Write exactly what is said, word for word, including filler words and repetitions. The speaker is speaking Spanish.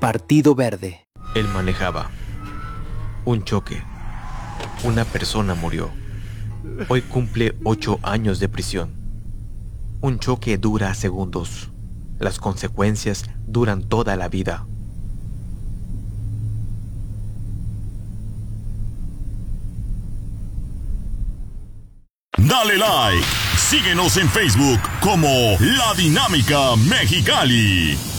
Partido Verde. Él manejaba. Un choque. Una persona murió. Hoy cumple ocho años de prisión. Un choque dura segundos. Las consecuencias duran toda la vida. Dale like. Síguenos en Facebook como La Dinámica Mexicali.